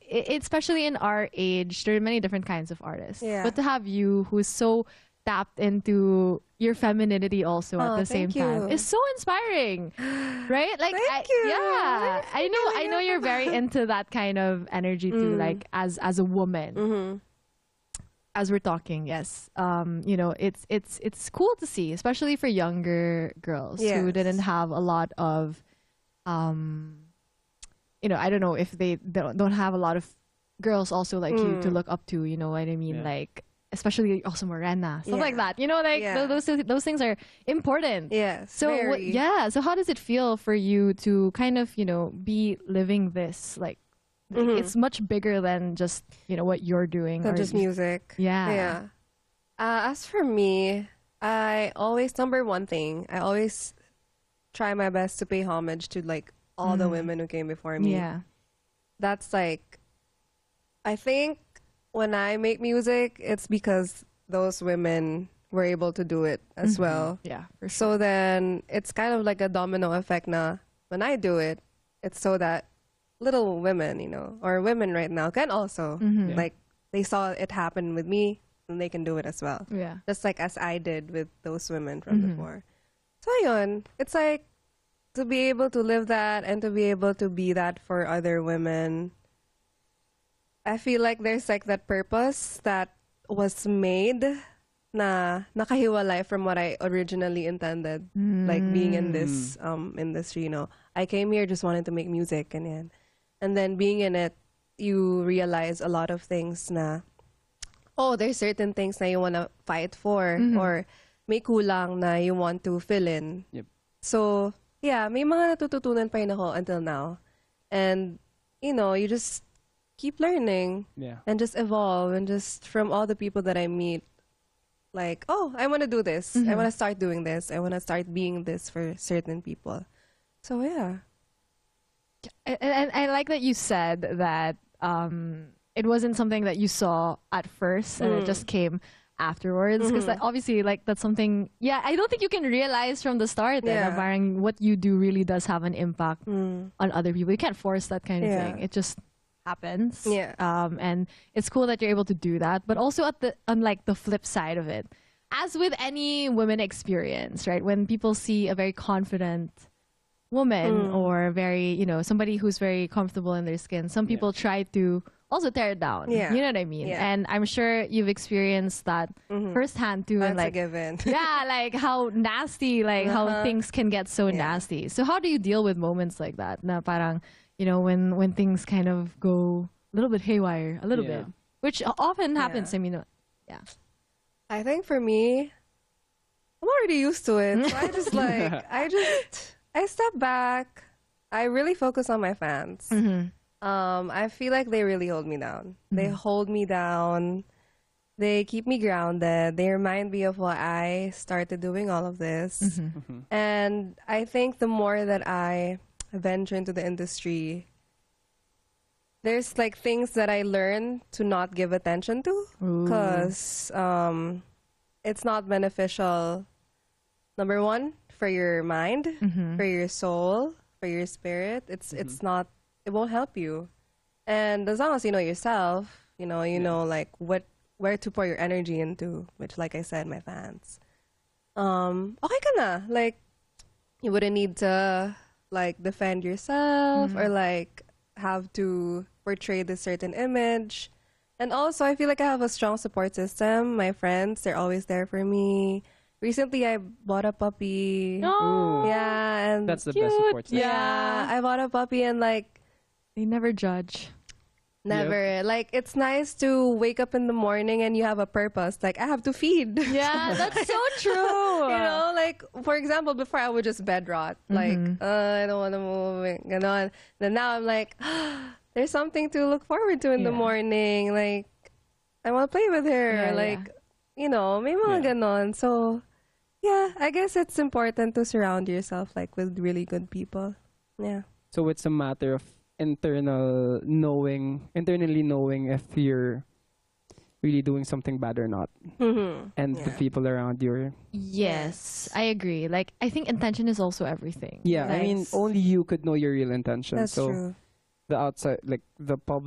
especially in our age, there are many different kinds of artists. Yeah. But to have you who's so tapped into your femininity also at Oh, the same thank time you. is so inspiring, right? Like, Thank you. yeah, I know you're very Mm. into that kind of energy too, like as a woman. Mm-hmm. As we're talking, yes, you know, it's cool to see, especially for younger girls who Yes. didn't have a lot of, you know, I don't know if they don't have a lot of girls also like you to look up to. You know what I mean? Yeah. Like, especially also Morena, stuff Yeah. like that. You know, like Yeah. those things are important. Yes. So very. yeah. So how does it feel for you to kind of, you know, be living this like? It's much bigger than just, you know, what you're doing. Not or just music. Yeah. Yeah. As for me, I always, number one thing, I always try my best to pay homage to like all the women who came before me. Yeah. That's like, I think when I make music, it's because those women were able to do it as well. Yeah. For sure. So then it's kind of like a domino effect na when I do it, it's so that little women, you know, or women right now can also like they saw it happen with me and they can do it as well. Yeah. Just like as I did with those women from before. So yun, it's like to be able to live that and to be able to be that for other women. I feel like there's like that purpose that was made na nakahiwalay from what I originally intended. Like being in this industry, you know. I came here just wanting to make music and then being in it, you realize a lot of things na, oh, there's certain things na you want to fight for or may kulang na you want to fill in. Yep. So, yeah, may mga natututunan pa rin ako until now. And, you know, you just keep learning Yeah. and just evolve and just from all the people that I meet, like, oh, I want to do this. I want to start doing this. I want to start being this for certain people. So, yeah. And I like that you said that it wasn't something that you saw at first and it just came afterwards because obviously like that's something, yeah, I don't think you can realize from the start that Yeah. parang what you do really does have an impact on other people. You can't force that kind of Yeah. thing. It just happens. Yeah. And it's cool that you're able to do that, but also on like the flip side of it, as with any women experience, right? When people see a very confident woman or very, you know, somebody who's very comfortable in their skin, some people try to also tear it down. Yeah. You know what I mean? Yeah. And I'm sure you've experienced that firsthand too. That's And a like, given. yeah, like how nasty, like how things can get so Yeah. nasty. So how do you deal with moments like that? Na parang, you know, when things kind of go a little bit haywire, a little Yeah. bit, which often happens. Yeah. I mean, yeah. I think for me, I'm already used to it. So I just like, I step back. I really focus on my fans. I feel like they really hold me down. They hold me down. They keep me grounded. They remind me of why I started doing all of this. And I think the more that I venture into the industry, there's like things that I learn to not give attention to because it's not beneficial. Number one, for your mind, for your soul, for your spirit. It's not. It won't help you. And as long as you know yourself, you know like where to pour your energy into. Which, like I said, my fans. Okay ka na. Like you wouldn't need to like defend yourself or like have to portray this certain image. And also, I feel like I have a strong support system. My friends, they're always there for me. Recently, I bought a puppy. Oh, Yeah, and That's the Cute. best support system. yeah, I bought a puppy and like they never judge. never like it's nice to wake up in the morning and you have a purpose. Like I have to feed. Yeah, that's so true. You know, like for example, before I would just bed rot, like I don't want to move, ganon. Then now I'm like, there's something to look forward to in the Yeah. morning. Like I want to play with her. Yeah, like you know, may mga Yeah. ganon. So yeah, I guess it's important to surround yourself like with really good people. Yeah. So it's a matter of internally knowing if you're really doing something bad or not, and the Yeah. people around you. Yes, I agree. Like, I think intention is also everything. Yeah, I mean, Nice. only you could know your real intention. That's so true. the outside, like the public